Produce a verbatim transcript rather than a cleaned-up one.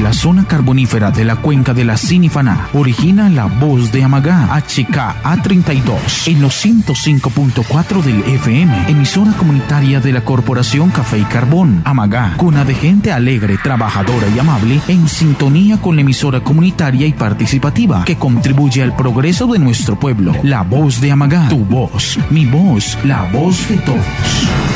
la zona carbonífera de la cuenca de la Sinifaná, origina la voz de Amagá, H K A treinta y dos, en los ciento cinco punto cuatro del F M, emisora comunitaria de la Corporación Café y Carbón. Amagá, cuna de gente alegre, trabajadora y amable, en sintonía con la emisora comunitaria y participativa que contribuye al progreso de nuestro pueblo. La voz de Amagá, tu voz, mi voz, la voz de todos.